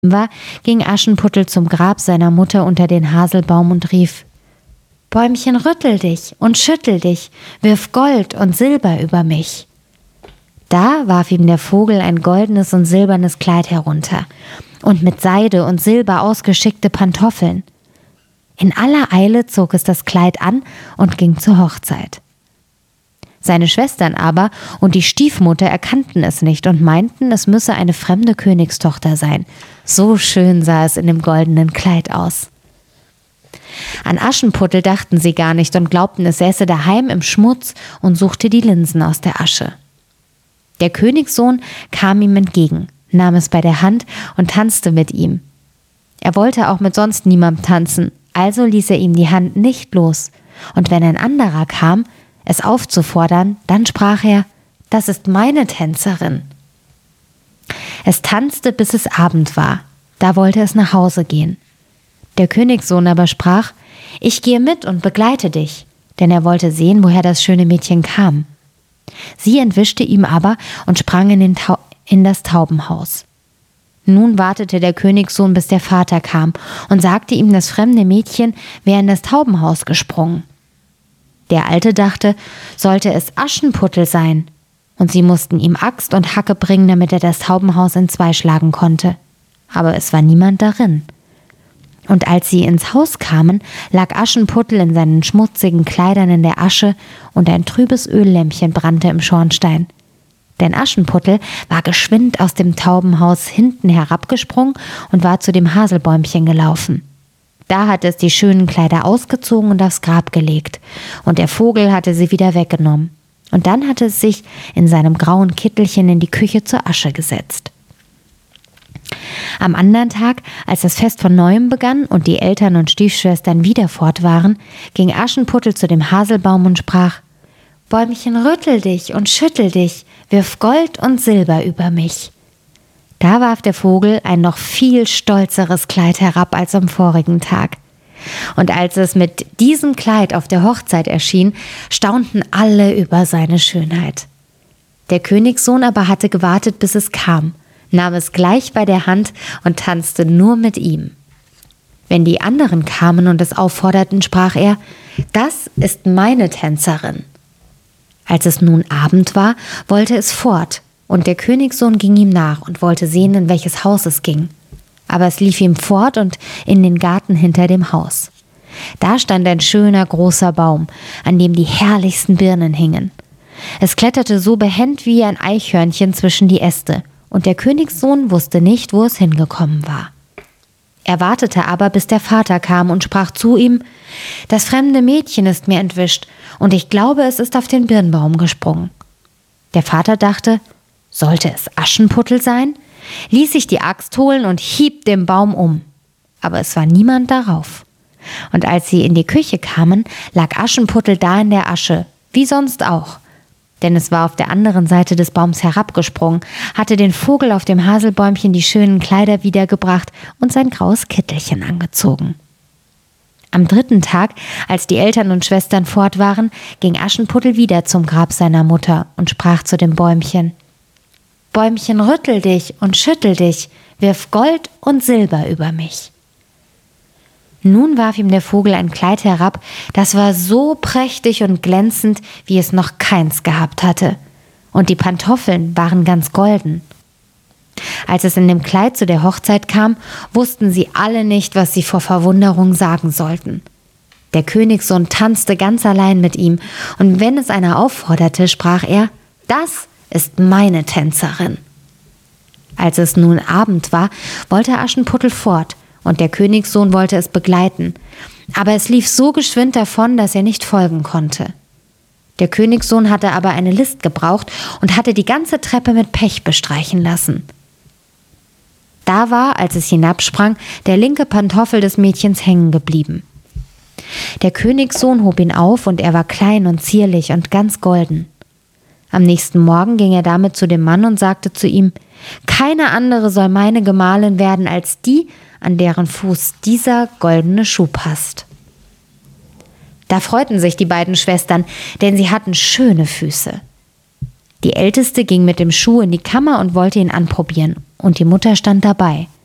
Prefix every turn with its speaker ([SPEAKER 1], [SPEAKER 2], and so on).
[SPEAKER 1] war, ging Aschenputtel zum Grab seiner Mutter unter den Haselbaum und rief: »Bäumchen, rüttel dich und schüttel dich, wirf Gold und Silber über mich.« Da warf ihm der Vogel ein goldenes und silbernes Kleid herunter und mit Seide und Silber ausgeschickte Pantoffeln. In aller Eile zog es das Kleid an und ging zur Hochzeit. Seine Schwestern aber und die Stiefmutter erkannten es nicht und meinten, es müsse eine fremde Königstochter sein. So schön sah es in dem goldenen Kleid aus. An Aschenputtel dachten sie gar nicht und glaubten, es säße daheim im Schmutz und suchte die Linsen aus der Asche. Der Königssohn kam ihm entgegen, nahm es bei der Hand und tanzte mit ihm. Er wollte auch mit sonst niemandem tanzen, also ließ er ihm die Hand nicht los. Und wenn ein anderer kam, es aufzufordern, dann sprach er: »Das ist meine Tänzerin.« Es tanzte, bis es Abend war. Da wollte es nach Hause gehen. Der Königssohn aber sprach: »Ich gehe mit und begleite dich«, denn er wollte sehen, woher das schöne Mädchen kam. Sie entwischte ihm aber und sprang in das Taubenhaus. Nun wartete der Königssohn, bis der Vater kam und sagte ihm, das fremde Mädchen wäre in das Taubenhaus gesprungen. Der Alte dachte, sollte es Aschenputtel sein, und sie mussten ihm Axt und Hacke bringen, damit er das Taubenhaus entzwei schlagen konnte. Aber es war niemand darin. Und als sie ins Haus kamen, lag Aschenputtel in seinen schmutzigen Kleidern in der Asche und ein trübes Öllämpchen brannte im Schornstein. Denn Aschenputtel war geschwind aus dem Taubenhaus hinten herabgesprungen und war zu dem Haselbäumchen gelaufen. Da hatte es die schönen Kleider ausgezogen und aufs Grab gelegt, und der Vogel hatte sie wieder weggenommen. Und dann hatte es sich in seinem grauen Kittelchen in die Küche zur Asche gesetzt. Am anderen Tag, als das Fest von Neuem begann und die Eltern und Stiefschwestern wieder fort waren, ging Aschenputtel zu dem Haselbaum und sprach: »Bäumchen, rüttel dich und schüttel dich, wirf Gold und Silber über mich.« Da warf der Vogel ein noch viel stolzeres Kleid herab als am vorigen Tag. Und als es mit diesem Kleid auf der Hochzeit erschien, staunten alle über seine Schönheit. Der Königssohn aber hatte gewartet, bis es kam, nahm es gleich bei der Hand und tanzte nur mit ihm. Wenn die anderen kamen und es aufforderten, sprach er: »Das ist meine Tänzerin.« Als es nun Abend war, wollte es fort, und der Königssohn ging ihm nach und wollte sehen, in welches Haus es ging. Aber es lief ihm fort und in den Garten hinter dem Haus. Da stand ein schöner großer Baum, an dem die herrlichsten Birnen hingen. Es kletterte so behend wie ein Eichhörnchen zwischen die Äste, und der Königssohn wusste nicht, wo es hingekommen war. Er wartete aber, bis der Vater kam und sprach zu ihm: »Das fremde Mädchen ist mir entwischt, und ich glaube, es ist auf den Birnbaum gesprungen.« Der Vater dachte, sollte es Aschenputtel sein, ließ sich die Axt holen und hieb den Baum um. Aber es war niemand darauf. Und als sie in die Küche kamen, lag Aschenputtel da in der Asche, wie sonst auch. Denn es war auf der anderen Seite des Baums herabgesprungen, hatte den Vogel auf dem Haselbäumchen die schönen Kleider wiedergebracht und sein graues Kittelchen angezogen. Am 3. Tag, als die Eltern und Schwestern fort waren, ging Aschenputtel wieder zum Grab seiner Mutter und sprach zu dem Bäumchen: »Bäumchen, rüttel dich und schüttel dich, wirf Gold und Silber über mich.« Nun warf ihm der Vogel ein Kleid herab, das war so prächtig und glänzend, wie es noch keins gehabt hatte, und die Pantoffeln waren ganz golden. Als es in dem Kleid zu der Hochzeit kam, wussten sie alle nicht, was sie vor Verwunderung sagen sollten. Der Königssohn tanzte ganz allein mit ihm, und wenn es einer aufforderte, sprach er: »Das ist meine Tänzerin.« Als es nun Abend war, wollte Aschenputtel fort, und der Königssohn wollte es begleiten. Aber es lief so geschwind davon, dass er nicht folgen konnte. Der Königssohn hatte aber eine List gebraucht und hatte die ganze Treppe mit Pech bestreichen lassen. Da war, als es hinabsprang, der linke Pantoffel des Mädchens hängen geblieben. Der Königssohn hob ihn auf, und er war klein und zierlich und ganz golden. Am nächsten Morgen ging er damit zu dem Mann und sagte zu ihm: »Keine andere soll meine Gemahlin werden als die, an deren Fuß dieser goldene Schuh passt.« Da freuten sich die beiden Schwestern, denn sie hatten schöne Füße. Die Älteste ging mit dem Schuh in die Kammer und wollte ihn anprobieren, und die Mutter stand dabei.